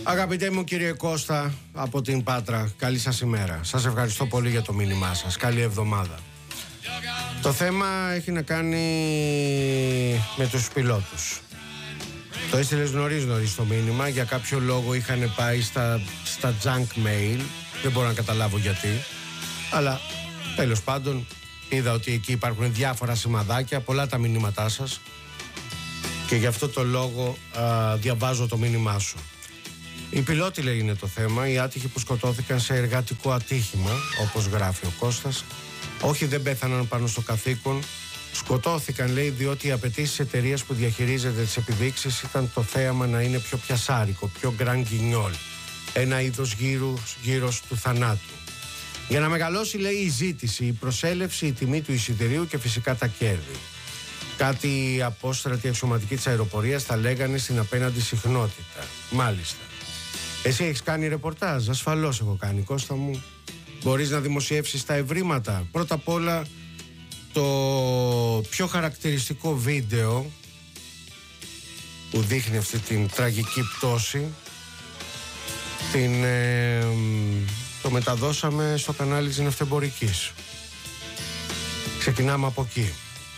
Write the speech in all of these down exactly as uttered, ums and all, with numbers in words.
Αγαπητέ μου κύριε Κώστα από την Πάτρα, καλή σας ημέρα. Σας ευχαριστώ πολύ για το μήνυμά σας. Καλή εβδομάδα. Το θέμα έχει να κάνει με τους πιλότους. Το έστειλες νωρίς νωρίς το μήνυμα. Για κάποιο λόγο είχαν πάει στα, στα junk mail. Δεν μπορώ να καταλάβω γιατί. Αλλά τέλος πάντων είδα ότι εκεί υπάρχουν διάφορα σημαδάκια. Πολλά τα μηνύματά σας. Και γι' αυτό το λόγο α, διαβάζω το μήνυμά σου. Οι πιλότοι, λέει, είναι το θέμα. Οι άτυχοι που σκοτώθηκαν σε εργατικό ατύχημα, όπως γράφει ο Κώστας. Όχι, δεν πέθαναν πάνω στο καθήκον. Σκοτώθηκαν, λέει, διότι οι απαιτήσεις της εταιρείας που διαχειρίζεται τις επιδείξεις ήταν το θέαμα να είναι πιο πιασάρικο, πιο γκραν γκινιόλ. Ένα είδος γύρους, γύρος του θανάτου. Για να μεγαλώσει, λέει, η ζήτηση, η προσέλευση, η τιμή του εισιτηρίου και φυσικά τα κέρδη. Κάτι οι απόστρατοι αξιωματικοί της αεροπορίας θα λέγανε στην απέναντι συχνότητα. Μάλιστα. Εσύ έχεις κάνει ρεπορτάζ? Ασφαλώς έχω κάνει, Κώστα μου. Μπορείς να δημοσιεύσεις τα ευρήματα? Πρώτα απ' όλα, το πιο χαρακτηριστικό βίντεο που δείχνει αυτή την τραγική πτώση την, ε, το μεταδώσαμε στο κανάλι της Ναυτεμπορικής. Ξεκινάμε από εκεί.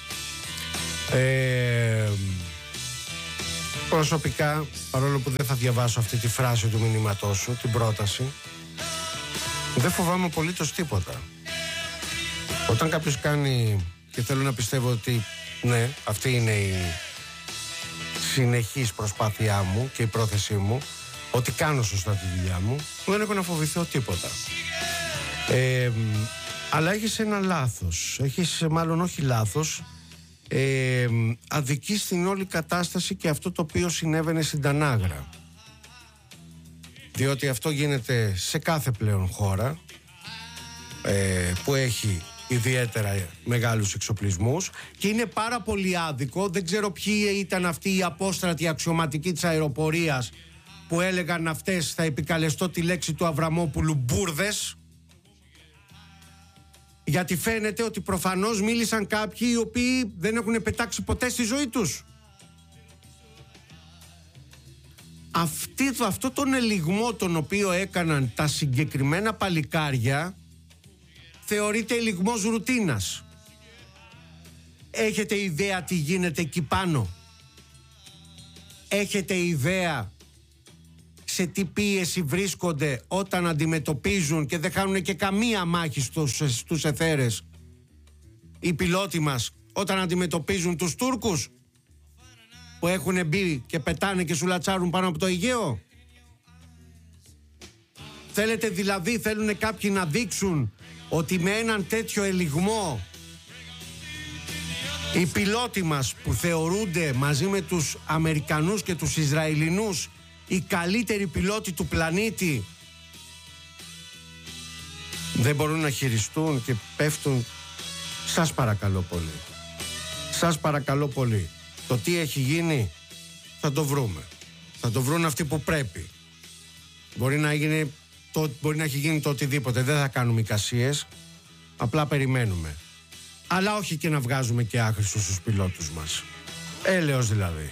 Ε, προσωπικά, παρόλο που δεν θα διαβάσω αυτή τη φράση του μηνύματός σου, την πρόταση, δεν φοβάμαι απολύτως τίποτα. Όταν κάποιος κάνει, και θέλω να πιστεύω ότι ναι, αυτή είναι η συνεχής προσπάθειά μου και η πρόθεσή μου, ότι κάνω σωστά τη δουλειά μου, δεν έχω να φοβηθώ τίποτα. Ε, αλλά έχεις ένα λάθος, έχεις μάλλον όχι λάθος, ε, αδικείς στην όλη κατάσταση και αυτό το οποίο συνέβαινε στην Τανάγρα. Διότι αυτό γίνεται σε κάθε πλέον χώρα ε, που έχει ιδιαίτερα μεγάλους εξοπλισμούς και είναι πάρα πολύ άδικο. Δεν ξέρω ποιοι ήταν αυτοί οι απόστρατοι αξιωματικοί της αεροπορίας που έλεγαν αυτές, θα επικαλεστώ τη λέξη του Αβραμόπουλου, μπουρδες, γιατί φαίνεται ότι προφανώς μίλησαν κάποιοι οι οποίοι δεν έχουν πετάξει ποτέ στη ζωή τους. Αυτή, αυτό τον ελιγμό τον οποίο έκαναν τα συγκεκριμένα παλικάρια θεωρείται ελιγμός ρουτίνας. Έχετε ιδέα τι γίνεται εκεί πάνω? Έχετε ιδέα σε τι πίεση βρίσκονται όταν αντιμετωπίζουν και δεν χάνουν και καμία μάχη στους, στους εθέρες οι πιλότοι μας όταν αντιμετωπίζουν τους Τούρκους που έχουν μπει και πετάνε και σουλατσάρουν πάνω από το Αιγαίο? Θέλετε δηλαδή, θέλουν κάποιοι να δείξουν ότι με έναν τέτοιο ελιγμό οι πιλότοι μας που θεωρούνται μαζί με τους Αμερικανούς και τους Ισραηλινούς οι καλύτεροι πιλότοι του πλανήτη δεν μπορούν να χειριστούν και πέφτουν? Σας παρακαλώ πολύ, σας παρακαλώ πολύ, το τι έχει γίνει θα το βρούμε, θα το βρουν αυτοί που πρέπει. Μπορεί να, γίνει το, μπορεί να έχει γίνει το οτιδήποτε, δεν θα κάνουμε εικασίες, απλά περιμένουμε. Αλλά όχι και να βγάζουμε και άχρηστους στους πιλότους μας. Έλεος δηλαδή.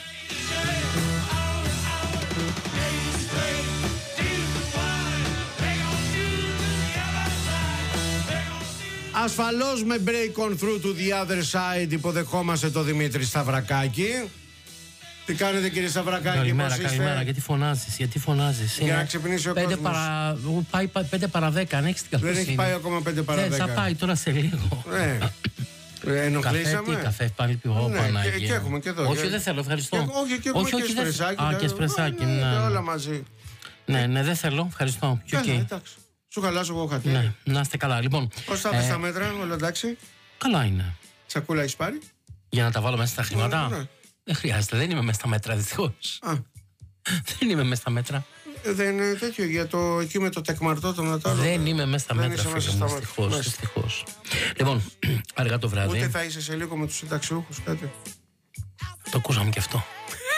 Ασφαλώς με break on through to the other side υποδεχόμαστε το Δημήτρη Σταυρακάκη. Τι κάνετε, κύριε Σταυρακάκη? Καλημέρα, πώς είστε? καλημέρα. Γιατί φωνάζεις, γιατί φωνάζεις? Για να ξυπνήσει ο πέντε κόσμος. Παρα... Πάει πέντε παρά δέκα, αν έχεις την καλοσύνη. Δεν έχει πάει ακόμα πέντε παρά δέκα. Δεν θα πάει τώρα σε λίγο. Ναι. Ενοχλήσαμε. Καφέ, τι καφέ, πάλι πιω, ναι, Παναγία. Και, και έχουμε και εδώ. Όχι, και... δεν θέλω, ευχαριστώ. Και, όχι, και έχουμε όχι, και όχι, σπρεσάκι. Α, και σπρεσάκι, ναι. ναι. Όλα μαζί. Ναι, ναι, δεν θέλω, ευχαριστώ. Καλά, okay. Εντάξει. Σου χαλάσω εγώ χατήρι. Ναι, να είστε καλά. Λοιπόν, πώς θα πες τα μέτρα, όλα εντάξει? Καλά είναι. Σακούλα έχεις πάρει? Για να τα βάλω μέσα στα χρήματα? Ναι, ναι. Δεν χρειάζεται, δεν είμαι μέσα στα μέτρα, δυστυχώς. Δεν είμαι μέσα στα μέτρα. Δεν είναι τέτοιο για το εκεί με το τεκμαρτό το Νατάλο. Δεν είμαι μέσα στα δεν μέτρα, φίλε μου, δυστυχώς, δυστυχώς. Λοιπόν, αργά το βράδυ. Ούτε θα είσαι σε λίγο με τους συνταξιούχους κάτι? Το ακούσαμε και αυτό.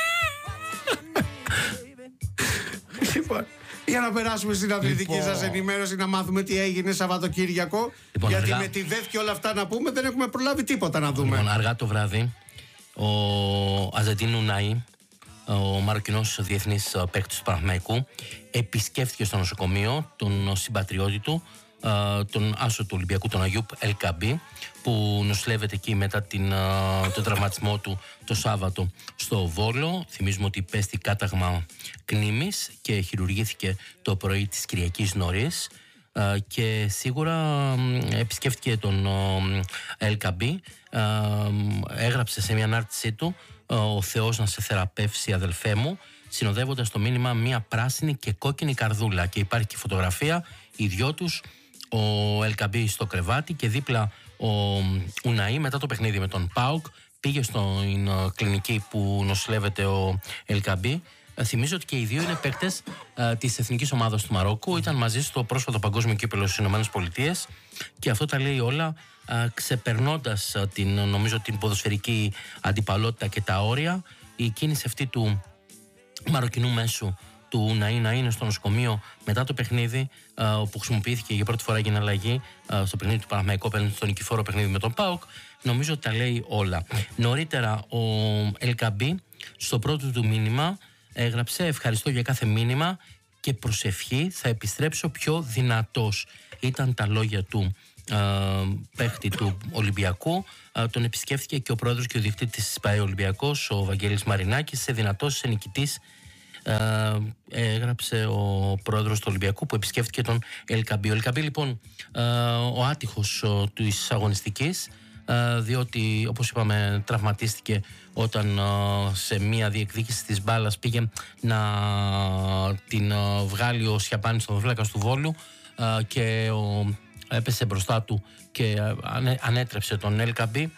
Λοιπόν, για να περάσουμε στην αθλητική λοιπόν. σας ενημέρωση, να μάθουμε τι έγινε Σαββατοκύριακο. Λοιπόν, γιατί αργά... με τη ΔΕΘ και όλα αυτά να πούμε δεν έχουμε προλάβει τίποτα να δούμε. Λοιπόν, αργά το βράδυ ο Αζεντίν Ουνάι ο Μαροκινός διεθνής παίκτης του Παναθηναϊκού, επισκέφθηκε στο νοσοκομείο τον συμπατριώτη του, τον άσο του Ολυμπιακού, τον Αγιούπ Ελκαμπή, που νοσηλεύεται εκεί μετά την, τον τραυματισμό του το Σάββατο στο Βόλο. Θυμίζουμε ότι πέστη κάταγμα κνήμης και χειρουργήθηκε το πρωί της Κυριακής νωρίς, και σίγουρα επισκέφτηκε τον Ελκαμπή. Έγραψε σε μια ανάρτησή του «Ο Θεός να σε θεραπεύσει, αδελφέ μου», συνοδεύοντας το μήνυμα μια πράσινη και κόκκινη καρδούλα, και υπάρχει και φωτογραφία, οι δυο τους, ο Ελκαμπή στο κρεβάτι και δίπλα ο Ουναΐ. Μετά το παιχνίδι με τον ΠΑΟΚ πήγε στην κλινική που νοσηλεύεται ο Ελκαμπή. Θυμίζω ότι και οι δύο είναι παίκτες της εθνικής ομάδας του Μαρόκου. Ήταν μαζί στο πρόσφατο παγκόσμιο κύπελλο στις ΗΠΑ, και αυτό τα λέει όλα, ξεπερνώντας την, νομίζω, την ποδοσφαιρική αντιπαλότητα και τα όρια. Η κίνηση αυτή του Μαροκινού μέσου, του Ουναΐ, να είναι στο νοσοκομείο μετά το παιχνίδι, όπου χρησιμοποιήθηκε για πρώτη φορά, έγινε αλλαγή στο παιχνίδι του Παναθηναϊκού απέναντι στο νικηφόρο παιχνίδι με τον ΠΑΟΚ, νομίζω ότι τα λέει όλα. Νωρίτερα ο Ελκαμπή στο πρώτο του μήνυμα έγραψε «Ευχαριστώ για κάθε μήνυμα και προσευχή, θα επιστρέψω πιο δυνατός». Ήταν τα λόγια του ε, παίχτη του Ολυμπιακού. Ε, τον επισκέφθηκε και ο πρόεδρος και ο διοικητής της ΠΑΕ Ολυμπιακός, ο Βαγγέλης Μαρινάκης. «Σε δυνατός, σε νικητής», ε, έγραψε ο πρόεδρος του Ολυμπιακού, που επισκέφθηκε τον Ελκαμπή. Ο Ελκαμπή, λοιπόν, ε, ο άτυχος της αγωνιστικής, διότι, όπως είπαμε, τραυματίστηκε όταν σε μία διεκδίκηση της μπάλας πήγε να την βγάλει ο Σιαπάνης, στον δοφύλακα του Βόλου, και ο, έπεσε μπροστά του και ανέτρεψε τον Ελκαμπή.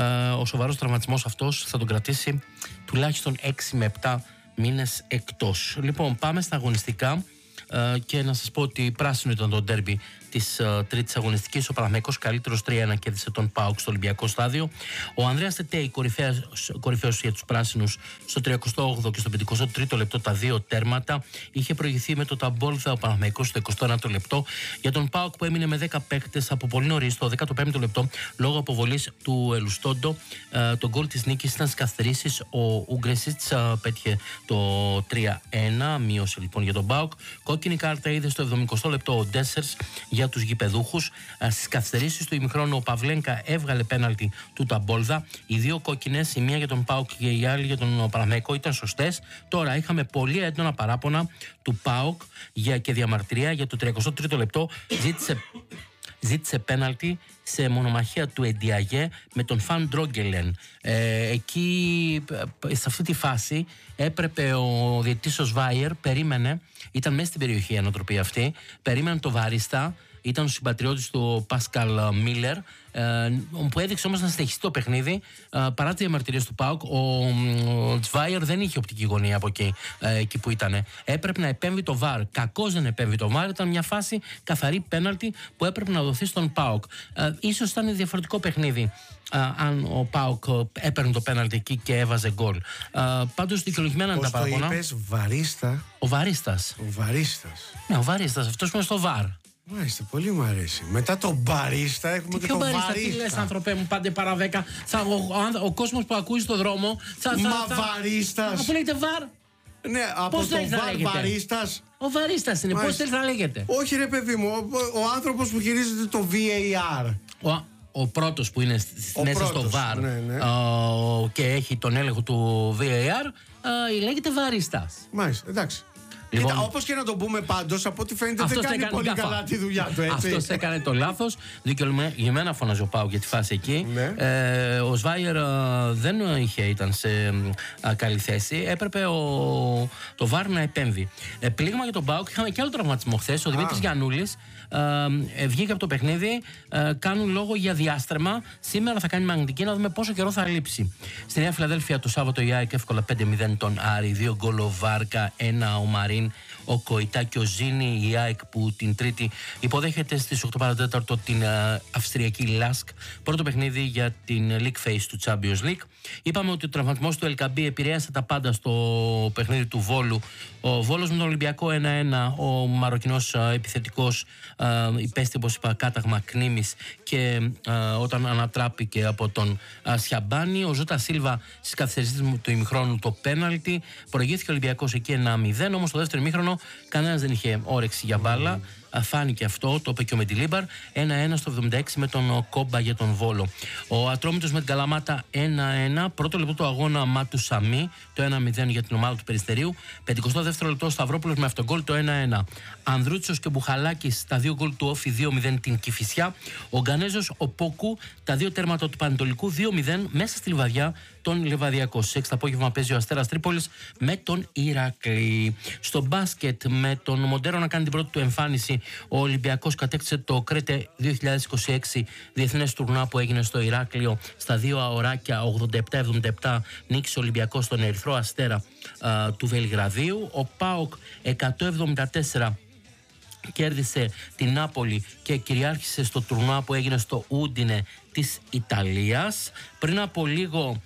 Ο σοβαρός τραυματισμός αυτός θα τον κρατήσει τουλάχιστον έξι με επτά μήνες εκτός. Λοιπόν, πάμε στα αγωνιστικά, και να σας πω ότι πράσινο ήταν το ντέρμπι της uh, τρίτης αγωνιστικής. Ο Παναθηναϊκός καλύτερος τρία ένα κέρδισε τον ΠΑΟΚ στο Ολυμπιακό Στάδιο. Ο Ανδρέας Τετέι, κορυφαίος για τους πράσινους, στο τριάντα οκτώ και στο πενηκοστό τρίτο λεπτό τα δύο τέρματα. Είχε προηγηθεί με το Ταμπόλδα ο Παναθηναϊκός στο εικοστό ένατο λεπτό. Για τον ΠΑΟΚ, που έμεινε με δέκα παίκτες από πολύ νωρίς, στο δέκατο πέμπτο λεπτό, λόγω αποβολής του Ελουστόντο, uh, το γκολ της νίκης ήταν στις καθυστερήσεις. Ο Ούγκρεσιτς uh, πέτυχε το τρία ένα, μείωσε λοιπόν για τον ΠΑΟΚ. Κόκκινη κάρτα είδε στο εβδομηκοστό λεπτό ο Ντέσσερς για τους γηπεδούχους. Στις καθυστερήσεις του ημιχρόνου, ο Παυλένκα έβγαλε πέναλτι του Ταμπόλδα. Οι δύο κόκκινες, η μία για τον ΠΑΟΚ και η άλλη για τον Παναθηναϊκό, ήταν σωστές. Τώρα είχαμε πολύ έντονα παράπονα του ΠΑΟΚ για, και διαμαρτυρία για το τριακοστό τρίτο λεπτό. Ζήτησε, ζήτησε πέναλτι σε μονομαχία του Εντιαγέ με τον Φαν Ντρόγκελεν. Ε, εκεί, σε αυτή τη φάση, έπρεπε ο διαιτητής ο Σβάιερ, περίμενε, ήταν μέσα στην περιοχή η ανατροπή αυτή, περίμενε το βαρίστα, ήταν ο συμπατριώτης του, ο Πάσκαλ Μίλλερ, ε, που έδειξε όμως να συνεχιστεί το παιχνίδι ε, παρά τις διαμαρτυρίες του ΠΑΟΚ. Ο, ο Σβάιερ δεν είχε οπτική γωνία από εκεί, ε, εκεί που ήταν. Έπρεπε να επέμβει το βαρ. Κακώς δεν επέμβει το βαρ. Ήταν μια φάση καθαρή πέναλτι που έπρεπε να δοθεί στον ΠΑΟΚ. Ε, ίσως ήταν διαφορετικό παιχνίδι Uh, αν ο ΠΑΟΚ έπαιρνε το πέναλτι εκεί και έβαζε γκολ. Uh, πάντως δικαιολογημένα είναι τα παράπονα. Πώς το είπες, βαρίστα? Ο Βαρίστας. Ο Βαρίστας. Ναι, ο Βαρίστας, αυτός που είναι στο βαρ. Μάλιστα, πολύ μου αρέσει. Μετά το μπαρίστα έχουμε τι και το βαρίστα. Τι λες, άνθρωπέ μου, πάντε παρά δέκα. Θα, ο, ο, ο κόσμος που ακούει στον δρόμο θα, Μα θα, θα, βαρίστας. Αφού λέγεται βαρ. Ναι, από πώς το βαρ βαρίστας. Ο Βαρίστας είναι, πώς θέλει να λέγεται? Όχι ρε παιδί μου, ο, ο άνθρωπος που χειρίζεται το βι έι αρ. Ο, ο πρώτος που είναι ο μέσα πρώτος, στο βαρ, ναι, ναι. Ο, και έχει τον έλεγχο του βι έι αρ, ο, λέγεται Βαρίστας. Μάλιστα, εντάξει. Λοιπόν, όπως και να το πούμε, πάντως, από ό,τι φαίνεται δεν κάνει πολύ καφά. Καλά τη δουλειά του, έτσι. Αυτός έκανε το λάθος. Δικαιολογημένα φώναζε ο ΠΑΟΚ για τη φάση εκεί. Ναι. Ε, ο Σβάιερ δεν είχε, ήταν σε α, καλή θέση. Έπρεπε ο, το βαρ να επέμβει. Ε, πλήγμα για τον ΠΑΟΚ. Είχαμε και άλλο τραυματισμό χθες. Ο Δημήτρης Γιαννούλης ε, βγήκε από το παιχνίδι. Ε, κάνουν λόγο για διάστρεμα. Σήμερα θα κάνει μαγνητική να δούμε πόσο καιρό θα λείψει. Στη Νέα Φιλαδέλφια το Σάββατο η ΑΕΚ εύκολα πέντε μηδέν τον Άρη. Δύο γκολ ο Βάρκα, ένα ο Μαρίν. Μπερλίν, ο Κοϊτά και ο Ζήνη, η ΑΕΚ που την Τρίτη υποδέχεται στις οκτώ παρά τέταρτο την Αυστριακή Λάσκ. Πρώτο παιχνίδι για την League Phase του Champions League. Είπαμε ότι ο τραυματισμός του Ελκαμπή επηρέασε τα πάντα στο παιχνίδι του Βόλου. Ο Βόλος με τον Ολυμπιακό ένα ένα, ο Μαροκινός επιθετικός υπέστη, όπως είπα, κάταγμα κνήμης και α, όταν ανατράπηκε από τον α, Σιαμπάνη. Ο Ζώτα Σίλβα στις καθυστερήσεις του ημιχρόνου το πέναλτι. Προηγήθηκε ο Ολυμπιακός εκεί ένα μηδέν, όμως στο δεύτερο ημίχρονο κανένας δεν είχε όρεξη για μπάλα. Φάνηκε αυτό, το είπε και ο Μεντιλίμπαρ. ένα ένα στο εβδομήντα έξι με τον Κόμπα για τον Βόλο. Ο Ατρόμητος με την Καλαμάτα ένα ένα. Πρώτο λεπτό του αγώνα Μάτου Σαμί, το ένα μηδέν για την ομάδα του Περιστερίου. πενηκοστό δεύτερο λεπτό Σταυρόπουλος με αυτόν γκολ, το ένα ένα. Ανδρούτσος και Μπουχαλάκης, τα δύο γκολ του Όφη, δύο μηδέν την Κηφισιά. Ο Γκανέζος, ο Πόκου, τα δύο τέρματα του Πανετολικού, δύο μηδέν μέσα στη Λιβαδιά τον Λεβαδιακό. Σε έξι το απόγευμα παίζει ο Αστέρας Τρίπολης με τον Ηράκλη. Στο μπάσκετ, με τον Μοντέρο να κάνει την πρώτη του εμφάνιση, ο Ολυμπιακός κατέκτησε το Κρέτε δύο χιλιάδες είκοσι έξι διεθνές τουρνουά που έγινε στο Ηράκλειο. Στα δύο αωράκια ογδόντα επτά εβδομήντα επτά νίκησε ο Ολυμπιακός στον Ερυθρό Αστέρα α, του Βελιγραδίου. Ο ΠΑΟΚ εκατόν εβδομήντα τέσσερα κέρδισε την Νάπολη και κυριάρχησε στο τουρνουά που έγινε στο Ούντινε της Ιταλίας. Πριν από λίγο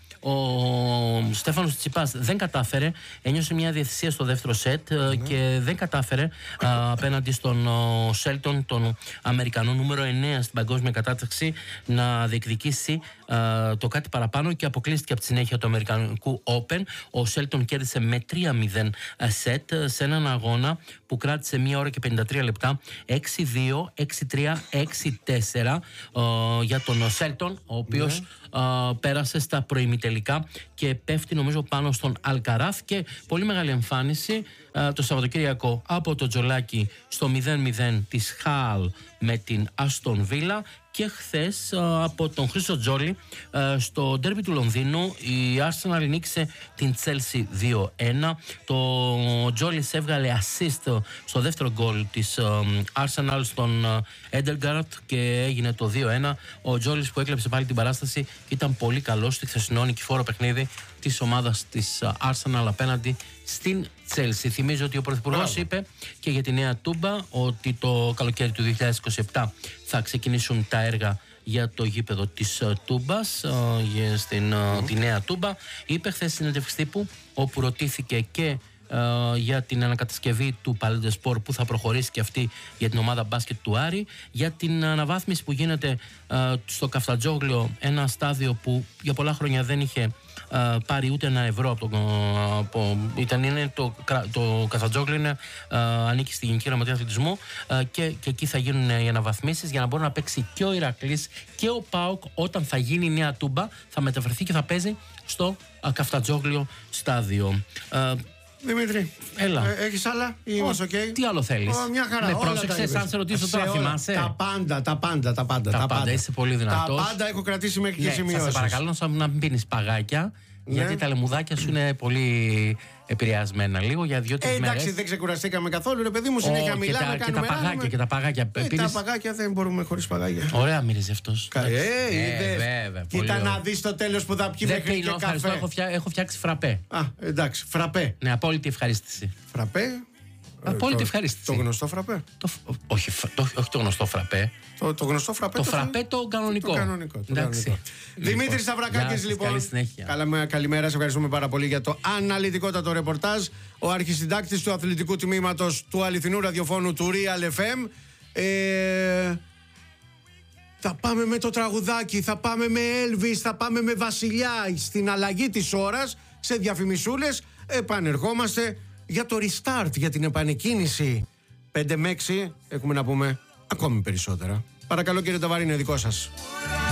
ο Στέφανος Τσιπάς δεν κατάφερε, ένιωσε μια διαιτησία στο δεύτερο σετ mm-hmm. και δεν κατάφερε α, απέναντι στον Σέλτον, τον Αμερικανό νούμερο εννέα στην παγκόσμια κατάταξη, να διεκδικήσει α, το κάτι παραπάνω και αποκλείστηκε από τη συνέχεια του Αμερικανικού Open. Ο Σέλτον κέρδισε με τρία μηδέν σετ σε έναν αγώνα που κράτησε μία ώρα και πενήντα τρία λεπτά, έξι δύο, έξι τρία, έξι τέσσερα α, για τον Σέλτον, ο οποίος mm-hmm. α, πέρασε στα προημιτελικά και πέφτει νομίζω πάνω στον Αλκαράθ. Και πολύ μεγάλη εμφάνιση α, το Σαββατοκύριακο από το Τζολάκι στο μηδέν μηδέν της Χάλ με την Άστον Βίλα, και χθες α, από τον Χρήστο Τζόλι α, στο ντέρμπι του Λονδίνου η Arsenal νίκησε την Chelsea δύο ένα. Το Τζόλι έβγαλε assist στο δεύτερο γκολ της α, Arsenal στον Έντελγκαρτ και έγινε το δύο ένα. Ο Τζόλις που έκλεψε πάλι την παράσταση ήταν πολύ καλός στη χθεσινό νικηφόρο παιχνίδι της ομάδας της Arsenal απέναντι στην Chelsea. Θυμίζω ότι ο Πρωθυπουργός είπε και για τη Νέα Τούμπα ότι το καλοκαίρι του δύο χιλιάδες είκοσι επτά θα ξεκινήσουν τα έργα για το γήπεδο της uh, Τούμπας, uh, στην uh, mm. τη Νέα Τούμπα. Είπε χθες στην συνέντευξη τύπου, όπου ρωτήθηκε και Uh, για την ανακατασκευή του Παλέντε Σπορ που θα προχωρήσει και αυτή για την ομάδα μπάσκετ του Άρη, για την αναβάθμιση που γίνεται uh, στο Καφτατζόγλιο, ένα στάδιο που για πολλά χρόνια δεν είχε uh, πάρει ούτε ένα ευρώ από το, uh, από, ήταν, είναι το, το Καφτατζόγλιο είναι, uh, ανήκει στη Γενική Γραμματεία Αθλητισμού uh, και, και εκεί θα γίνουν οι αναβαθμίσεις για να μπορεί να παίξει και ο Ηρακλής και ο ΠΑΟΚ. Όταν θα γίνει η Νέα Τούμπα θα μεταφερθεί και θα παίζει στο uh, Καφτατζόγλιο στάδιο. uh, Δημήτρη, έλα. Ε, έχεις άλλα ή είμαστε οκ? Okay? Τι άλλο θέλεις? Oh, μια χαρά. Με πρόσεξες, αν σε ρωτήσω τώρα, θυμάσαι? Τα πάντα, τα πάντα, τα πάντα. Τα, τα πάντα, είσαι πολύ δυνατός. Τα πάντα έχω κρατήσει μέχρι ναι, και σημειώσεις. Θα σε παρακαλώ να μην πίνεις παγάκια, ναι. γιατί τα λεμουδάκια σου είναι πολύ επηρεασμένα λίγο για δύο-τρεις ε, μέρες. Εντάξει, δεν ξεκουραστήκαμε καθόλου, ρε παιδί μου, συνέχεια oh, μιλάμε, και τα, κάνουμε και τα παγάκια, και τα παγάκια. Ε, πίνεις... Τα παγάκια δεν μπορούμε χωρίς παγάκια. Ωραία μύριζε αυτός. Κα... Ε, είδες. βέβαια, Κοίτα να δεις το τέλος που θα πιει μέχρι και καφέ. Έχω, φτιά... έχω φτιάξει φραπέ. Α, εντάξει, φραπέ. Ναι, απόλυτη ευχαρίστηση. Φραπέ. Απόλυτη ευχαρίστηση. Το γνωστό φραπέ. Το, όχι, το, όχι το γνωστό φραπέ. Το, το γνωστό φραπέ. Το, το φραπέ το κανονικό. Το κανονικό. Το κανονικό. Δημήτρη Σταυρακάκης, λοιπόν. Καλή συνέχεια. Καλα, καλημέρα, σε ευχαριστούμε πάρα πολύ για το αναλυτικότατο ρεπορτάζ. Ο αρχισυντάκτης του αθλητικού τμήματος του αληθινού ραδιοφώνου του Real εφ εμ. Ε, θα πάμε με το τραγουδάκι, θα πάμε με Elvis, θα πάμε με Βασιλιά. Στην αλλαγή της ώρας, σε διαφημισούλες, επανερχόμαστε για το restart, για την επανεκκίνηση. πέντε με έξι έχουμε να πούμε ακόμη περισσότερα. Παρακαλώ κύριε Ταβαρίνη, δικό σας.